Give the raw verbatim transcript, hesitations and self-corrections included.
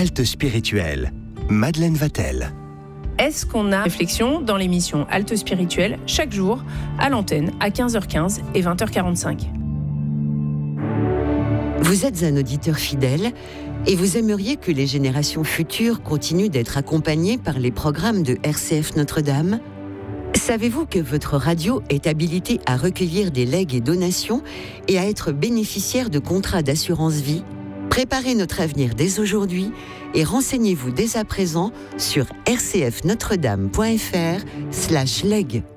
Halte spirituelle. Madeleine Vatel. Est-ce qu'on a réflexion dans l'émission Halte spirituelle chaque jour à l'antenne à quinze heures quinze et vingt heures quarante-cinq. Vous êtes un auditeur fidèle et vous aimeriez que les générations futures continuent d'être accompagnées par les programmes de R C F Notre-Dame ? Savez-vous que votre radio est habilitée à recueillir des legs et donations et à être bénéficiaire de contrats d'assurance vie ? Préparez notre avenir dès aujourd'hui et renseignez-vous dès à présent sur r c f notre dame point f r slash leg.